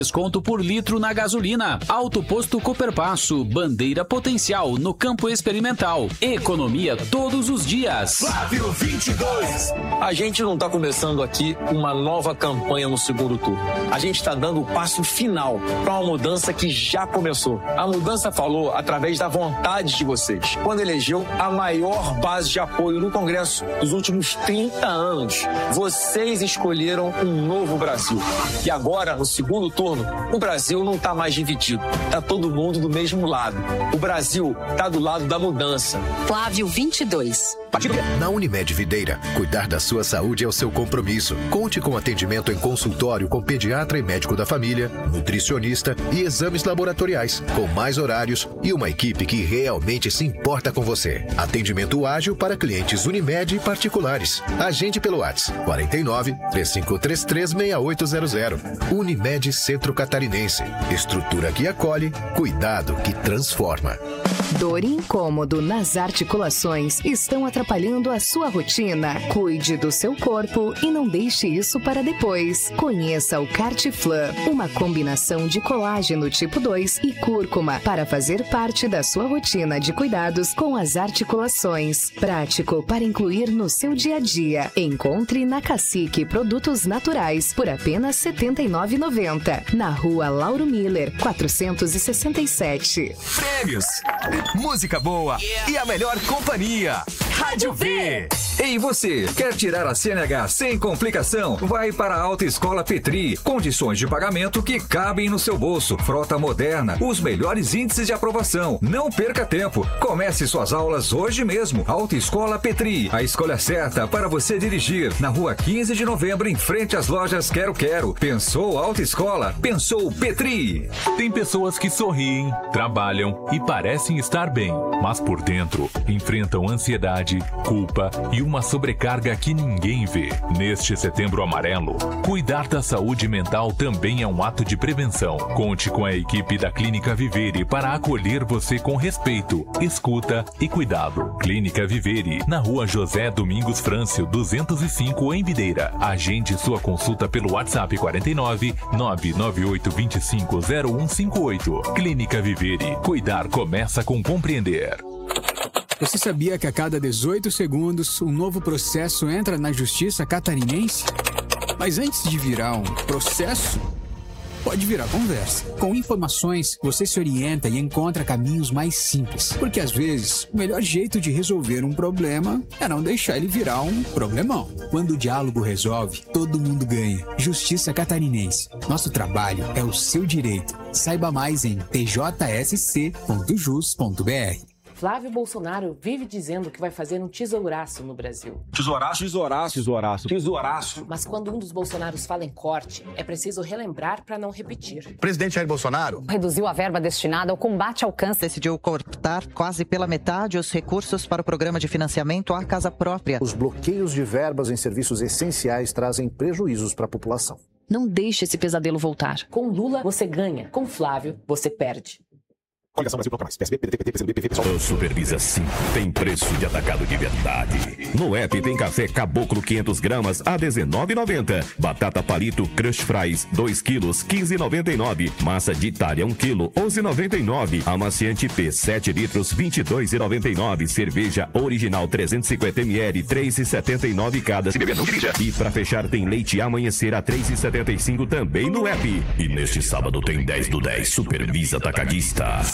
Desconto por litro na gasolina. Auto Posto Cooperpasso. Bandeira potencial no campo experimental. Economia todos os dias. Flávio 22. A gente não está começando aqui uma nova campanha no segundo turno. A gente está dando o passo final para uma mudança que já começou. A mudança falou através da vontade de vocês. Quando elegeu a maior base de apoio no Congresso dos últimos 30 anos. Vocês escolheram um novo Brasil. E agora, no segundo turno, o Brasil não está mais dividido. Está todo mundo do mesmo lado. O Brasil está do lado da mudança. Flávio 22. Na Unimed Videira, cuidar da sua saúde é o seu compromisso. Conte com atendimento em consultório com pediatra e médico da família, nutricionista e exames laboratoriais, com mais horários e uma equipe que realmente se importa com você. Atendimento ágil para clientes Unimed e particulares. Agende pelo WhatsApp 49 3533 6800. Unimed Centro Catarinense. Estrutura que acolhe, cuidado que transforma. Dor e incômodo nas articulações estão atrapalhando a sua rotina? Cuide do seu corpo e não deixe isso para depois. Conheça o Cartiflan, uma combinação de colágeno tipo 2 e cúrcuma para fazer parte da sua rotina de cuidados com as articulações. Prático para incluir no seu dia a dia. Encontre na Cacique Produtos Naturais por apenas R$ 79,90. Na Rua Lauro Miller, 467. Prêmios, música boa e a melhor companhia. Rádio V. Ei, você, quer tirar a CNH sem complicação? Vai para a Autoescola Petri. Condições de pagamento que cabem no seu bolso. Frota moderna, os melhores índices de aprovação. Não perca tempo. Comece suas aulas hoje mesmo. Autoescola Petri, a escolha certa para você dirigir. Na rua 15 de novembro, em frente às lojas Quero Quero. Pensou Autoescola? Pensou Petri. Tem pessoas que sorriem, trabalham e parecem estar bem, mas por dentro enfrentam ansiedade, culpa e uma sobrecarga que ninguém vê. Neste Setembro Amarelo, cuidar da saúde mental também é um ato de prevenção. Conte com a equipe da Clínica Vivere para acolher você com respeito, escuta e cuidado. Clínica Vivere, na rua José Domingos Frâncio, 205, em Videira. Agende sua consulta pelo WhatsApp 49 99825 0158. Clínica Vivere. Cuidar começa com compreender. Você sabia que a cada 18 segundos um novo processo entra na justiça catarinense? Mas antes de virar um processo, pode virar conversa. Com informações, você se orienta e encontra caminhos mais simples. Porque às vezes, o melhor jeito de resolver um problema é não deixar ele virar um problemão. Quando o diálogo resolve, todo mundo ganha. Justiça Catarinense. Nosso trabalho é o seu direito. Saiba mais em tjsc.jus.br. Flávio Bolsonaro vive dizendo que vai fazer um tesouraço no Brasil. Tesouraço? Tesouraço, tesouraço. Tesouraço. Mas quando um dos Bolsonaros fala em corte, é preciso relembrar para não repetir. O presidente Jair Bolsonaro reduziu a verba destinada ao combate ao câncer. Decidiu cortar quase pela metade os recursos para o programa de financiamento à casa própria. Os bloqueios de verbas em serviços essenciais trazem prejuízos para a população. Não deixe esse pesadelo voltar. Com Lula, você ganha. Com Flávio, você perde. Coligação Brasil Proclamais. PSB, PDT, PCdoB, PV, PSOL. O Supervisa Sim tem preço de atacado de verdade. No app tem café Caboclo 500 gramas a R$19,90. Batata palito Crush Fries 2 quilos 15,99. Massa de Itália 1 quilo 11,99. Amaciante P 7 litros 22,99. Cerveja original 350 ml 3,79 cada. Se beber não dirija. E pra fechar tem leite Amanhecer a 3,75 também no app. E neste sábado tem 10 do 10 Supervisa Atacadista.